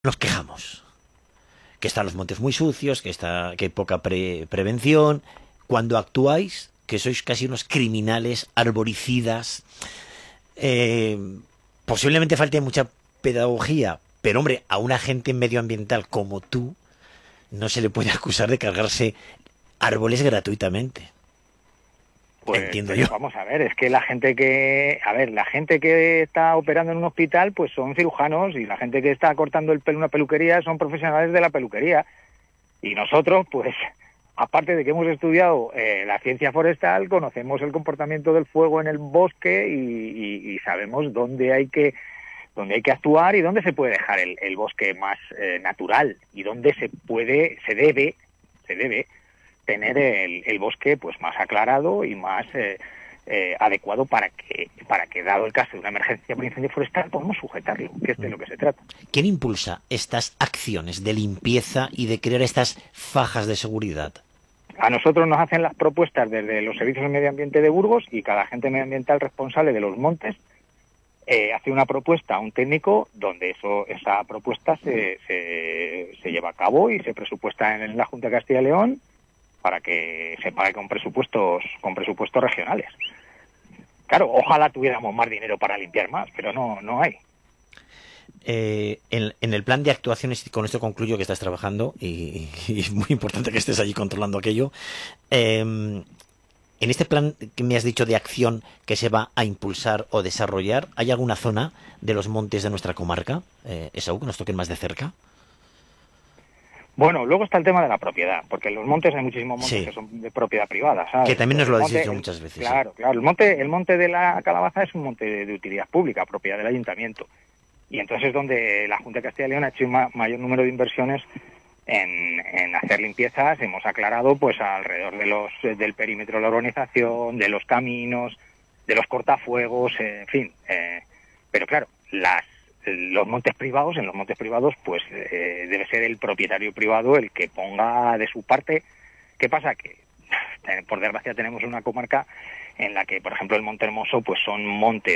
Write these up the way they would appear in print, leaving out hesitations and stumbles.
Nos quejamos, que están los montes muy sucios, que hay poca prevención. Cuando actuáis, que sois casi unos criminales arboricidas, eh, posiblemente falte mucha pedagogía, pero hombre, a un agente medioambiental como tú no se le puede acusar de cargarse árboles gratuitamente. Pues, Entiendo yo. pero vamos a ver, es que la gente que está operando en un hospital, pues son cirujanos, y la gente que está cortando el pelo en una peluquería son profesionales de la peluquería. Y nosotros, pues, aparte de que hemos estudiado la ciencia forestal, conocemos el comportamiento del fuego en el bosque y sabemos dónde hay que actuar y dónde se puede dejar el bosque más natural y dónde se debe tener el bosque pues más aclarado y más adecuado para que, dado el caso de una emergencia por incendio forestal, podamos sujetarlo, que es de lo que se trata. ¿Quién impulsa estas acciones de limpieza y de crear estas fajas de seguridad? A nosotros nos hacen las propuestas desde los servicios de medio ambiente de Burgos, y cada agente medioambiental responsable de los montes hace una propuesta a un técnico donde esa propuesta se lleva a cabo y se presupuesta en la Junta de Castilla y León para que se pague con presupuestos regionales. Claro, ojalá tuviéramos más dinero para limpiar más, pero no hay. En el plan de actuaciones, y con esto concluyo que estás trabajando, y es muy importante que estés allí controlando aquello, en este plan que me has dicho de acción que se va a impulsar o desarrollar, ¿hay alguna zona de los montes de nuestra comarca, Esaú, que nos toquen más de cerca? Bueno, luego está el tema de la propiedad, porque en los montes hay muchísimos montes Sí, que son de propiedad privada, que ¿sabes? también nos Entonces, lo has dicho muchas veces, sí. claro, el monte de la Calabaza es un monte de utilidad pública, propiedad del ayuntamiento. Y entonces es donde la Junta de Castilla y León ha hecho un mayor número de inversiones en hacer limpiezas. Hemos aclarado pues alrededor del perímetro de la urbanización, de los caminos, de los cortafuegos, en fin. Pero claro, en los montes privados, pues debe ser el propietario privado el que ponga de su parte. ¿Qué pasa? Que por desgracia tenemos una comarca en la que, por ejemplo, el Monte Hermoso, pues son montes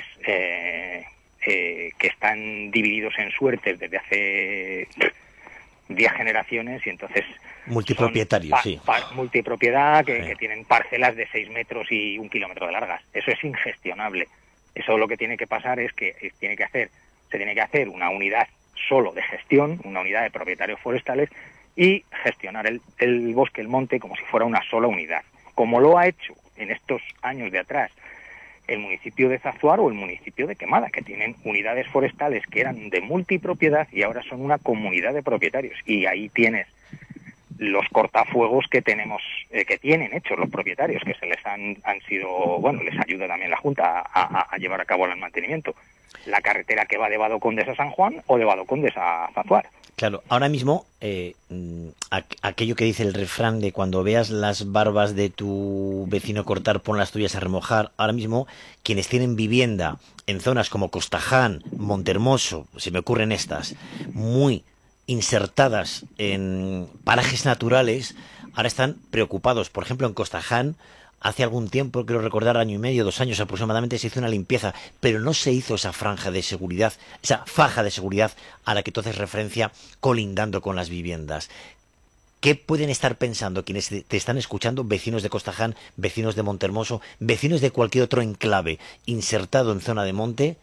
que están divididos en suertes desde hace 10 generaciones, y entonces son Multipropietario, sí. multipropiedad Sí. que tienen parcelas de 6 metros y 1 kilómetro de largas. Eso es ingestionable. Eso lo que tiene que pasar es que se tiene que hacer una unidad solo de gestión, una unidad de propietarios forestales, y gestionar el bosque, el monte, como si fuera una sola unidad. Como lo ha hecho en estos años de atrás el municipio de Zazuar o el municipio de Quemada, que tienen unidades forestales que eran de multipropiedad y ahora son una comunidad de propietarios. Y ahí tienes los cortafuegos que tenemos, que tienen hechos los propietarios, que se les han sido, bueno, les ayuda también la Junta a llevar a cabo el mantenimiento. La carretera que va de Vadocondés a San Juan o de Vadocondés a Zazuar. Claro, ahora mismo, aquello que dice el refrán de cuando veas las barbas de tu vecino cortar, pon las tuyas a remojar. Ahora mismo, quienes tienen vivienda en zonas como Costaján, Montermoso, se me ocurren estas, muy insertadas en parajes naturales, ahora están preocupados. Por ejemplo, en Costaján, hace algún tiempo, quiero recordar, año y medio, 2 años aproximadamente, se hizo una limpieza, pero no se hizo esa franja de seguridad, esa faja de seguridad a la que tú haces referencia, colindando con las viviendas. ¿Qué pueden estar pensando quienes te están escuchando, vecinos de Costaján, vecinos de Montermoso, vecinos de cualquier otro enclave insertado en zona de monte?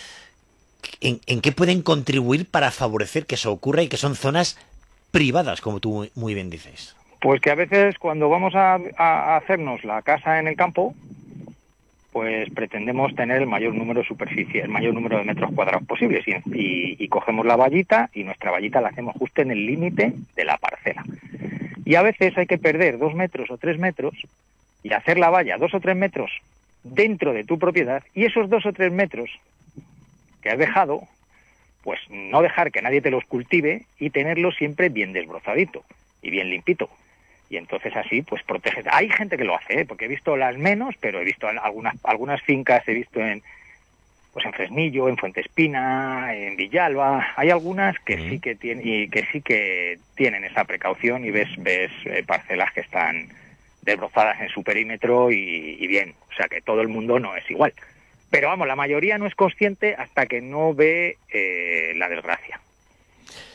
¿En qué pueden contribuir para favorecer que eso ocurra y que son zonas privadas, como tú muy bien dices? Pues que a veces cuando vamos a hacernos la casa en el campo, pues pretendemos tener el mayor número de superficie, el mayor número de metros cuadrados posibles, y cogemos la vallita, y nuestra vallita la hacemos justo en el límite de la parcela. Y a veces hay que perder 2 metros o 3 metros y hacer la valla 2 o 3 metros dentro de tu propiedad, y esos 2 o 3 metros que has dejado, pues no dejar que nadie te los cultive y tenerlo siempre bien desbrozadito y bien limpito. Y entonces así pues proteges. Hay gente que lo hace, porque he visto las menos, pero he visto algunas fincas, he visto en Fresnillo, en Fuentespina, en Villalba. Hay algunas que sí que tienen, y que sí que tienen esa precaución, y ves parcelas que están desbrozadas en su perímetro y bien. O sea que todo el mundo no es igual. Pero vamos, la mayoría no es consciente hasta que no ve la desgracia.